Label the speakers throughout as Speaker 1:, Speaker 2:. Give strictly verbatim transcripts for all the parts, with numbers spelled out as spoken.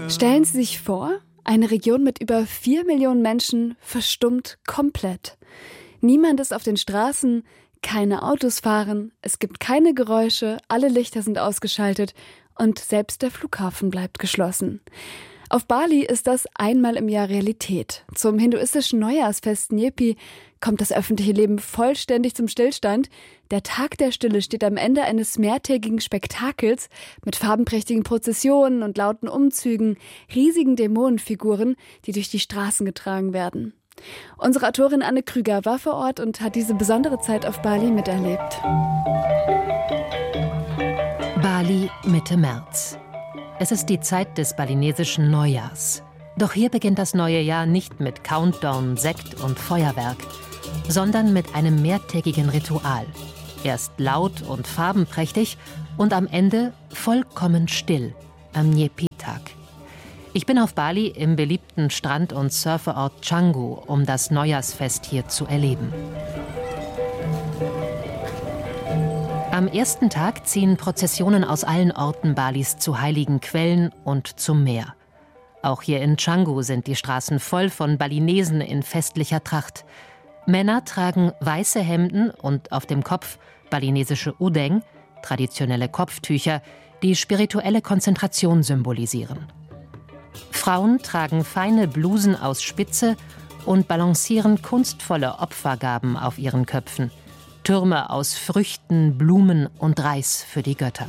Speaker 1: Stellen Sie sich vor, eine Region mit über vier Millionen Menschen verstummt komplett. Niemand ist auf den Straßen, keine Autos fahren, es gibt keine Geräusche, alle Lichter sind ausgeschaltet und selbst der Flughafen bleibt geschlossen. Auf Bali ist das einmal im Jahr Realität. Zum hinduistischen Neujahrsfest Nyepi kommt das öffentliche Leben vollständig zum Stillstand. Der Tag der Stille steht am Ende eines mehrtägigen Spektakels mit farbenprächtigen Prozessionen und lauten Umzügen, riesigen Dämonenfiguren, die durch die Straßen getragen werden. Unsere Autorin Anne Krüger war vor Ort und hat diese besondere Zeit auf Bali miterlebt.
Speaker 2: Bali Mitte März. Es ist die Zeit des balinesischen Neujahrs. Doch hier beginnt das neue Jahr nicht mit Countdown, Sekt und Feuerwerk, sondern mit einem mehrtägigen Ritual. Erst laut und farbenprächtig und am Ende vollkommen still am Nyepi-Tag. Ich bin auf Bali im beliebten Strand- und Surferort Canggu, um das Neujahrsfest hier zu erleben. Am ersten Tag ziehen Prozessionen aus allen Orten Balis zu heiligen Quellen und zum Meer. Auch hier in Canggu sind die Straßen voll von Balinesen in festlicher Tracht. Männer tragen weiße Hemden und auf dem Kopf balinesische Udeng, traditionelle Kopftücher, die spirituelle Konzentration symbolisieren. Frauen tragen feine Blusen aus Spitze und balancieren kunstvolle Opfergaben auf ihren Köpfen. Türme aus Früchten, Blumen und Reis für die Götter.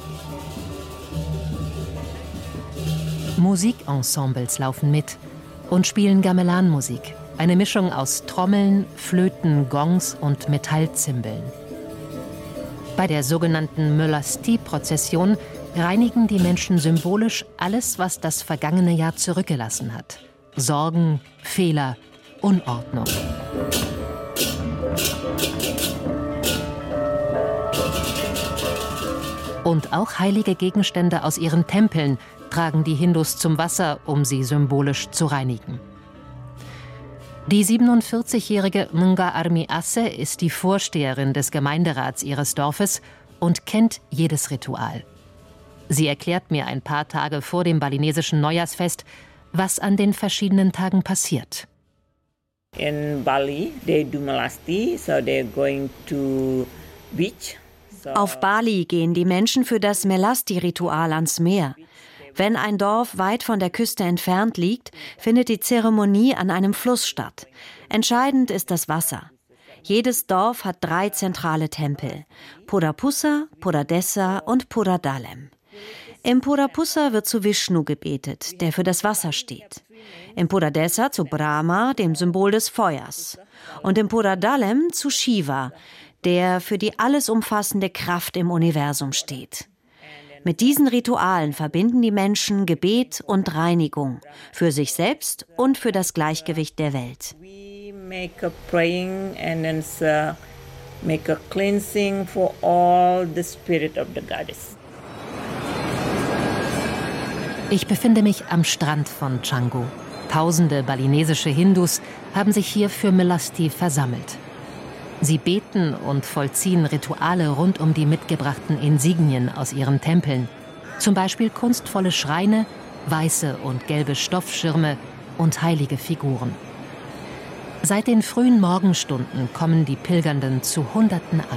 Speaker 2: Musikensembles laufen mit und spielen Gamelan-Musik, eine Mischung aus Trommeln, Flöten, Gongs und Metallzimbeln. Bei der sogenannten Melasti-Prozession reinigen die Menschen symbolisch alles, was das vergangene Jahr zurückgelassen hat. Sorgen, Fehler, Unordnung. Und auch heilige Gegenstände aus ihren Tempeln tragen die Hindus zum Wasser, um sie symbolisch zu reinigen. Die siebenundvierzigjährige Mga Armi Asse ist die Vorsteherin des Gemeinderats ihres Dorfes und kennt jedes Ritual. Sie erklärt mir ein paar Tage vor dem balinesischen Neujahrsfest, was an den verschiedenen Tagen passiert.
Speaker 3: In Bali, they do Melasti, so they're going to beach.
Speaker 4: Auf Bali gehen die Menschen für das Melasti-Ritual ans Meer. Wenn ein Dorf weit von der Küste entfernt liegt, findet die Zeremonie an einem Fluss statt. Entscheidend ist das Wasser. Jedes Dorf hat drei zentrale Tempel: Purapussa, Puradessa und Puradalem. Im Purapussa wird zu Vishnu gebetet, der für das Wasser steht. Im Puradessa zu Brahma, dem Symbol des Feuers. Und im Puradalem zu Shiva, der für die alles umfassende Kraft im Universum steht. Mit diesen Ritualen verbinden die Menschen Gebet und Reinigung für sich selbst und für das Gleichgewicht der Welt.
Speaker 3: We make a praying and then uh, make a cleansing for all the spirit of the goddess.
Speaker 2: Ich befinde mich am Strand von Canggu. Tausende balinesische Hindus haben sich hier für Melasti versammelt. Sie beten und vollziehen Rituale rund um die mitgebrachten Insignien aus ihren Tempeln. Zum Beispiel kunstvolle Schreine, weiße und gelbe Stoffschirme und heilige Figuren. Seit den frühen Morgenstunden kommen die Pilgernden zu Hunderten an.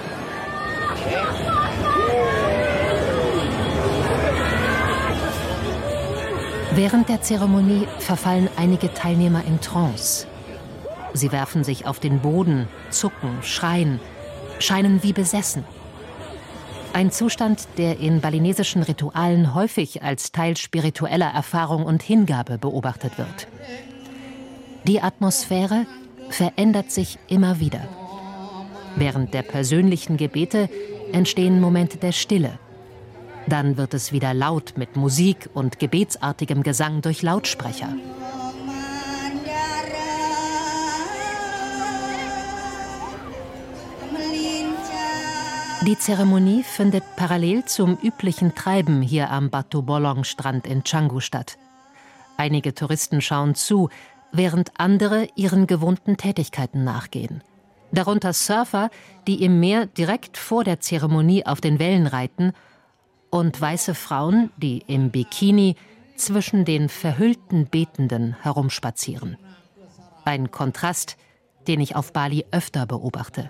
Speaker 2: Während der Zeremonie verfallen einige Teilnehmer in Trance. Sie werfen sich auf den Boden, zucken, schreien, scheinen wie besessen. Ein Zustand, der in balinesischen Ritualen häufig als Teil spiritueller Erfahrung und Hingabe beobachtet wird. Die Atmosphäre verändert sich immer wieder. Während der persönlichen Gebete entstehen Momente der Stille. Dann wird es wieder laut mit Musik und gebetsartigem Gesang durch Lautsprecher. Die Zeremonie findet parallel zum üblichen Treiben hier am Batu Bolong-Strand in Canggu statt. Einige Touristen schauen zu, während andere ihren gewohnten Tätigkeiten nachgehen. Darunter Surfer, die im Meer direkt vor der Zeremonie auf den Wellen reiten, und weiße Frauen, die im Bikini zwischen den verhüllten Betenden herumspazieren. Ein Kontrast, den ich auf Bali öfter beobachte.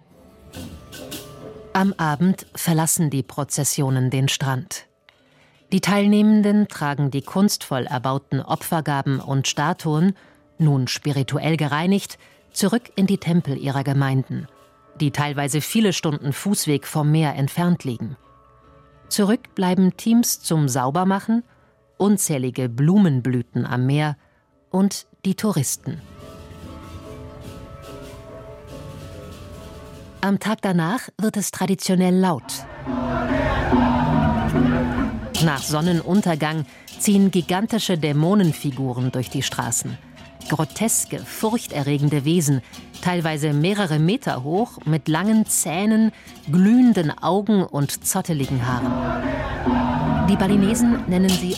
Speaker 2: Am Abend verlassen die Prozessionen den Strand. Die Teilnehmenden tragen die kunstvoll erbauten Opfergaben und Statuen, nun spirituell gereinigt, zurück in die Tempel ihrer Gemeinden, die teilweise viele Stunden Fußweg vom Meer entfernt liegen. Zurück bleiben Teams zum Saubermachen, unzählige Blumenblüten am Meer und die Touristen. Am Tag danach wird es traditionell laut. Nach Sonnenuntergang ziehen gigantische Dämonenfiguren durch die Straßen. Groteske, furchterregende Wesen, teilweise mehrere Meter hoch, mit langen Zähnen, glühenden Augen und zotteligen Haaren. Die Balinesen nennen sie